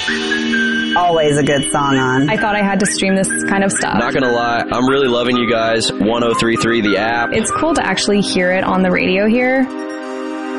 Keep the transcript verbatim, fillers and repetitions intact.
Always a good song on. I thought I had to stream this kind of stuff. Not gonna lie, I'm really loving you guys. one oh three point three, the app. It's cool to actually hear it on the radio here.